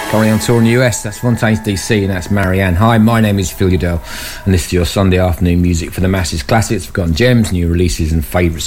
Currently on tour in the US, that's Fontaines DC, and that's Marianne. Hi, my name is Phil Udell, and this is your Sunday afternoon music for the masses. Classics, forgotten gems, new releases, and favourite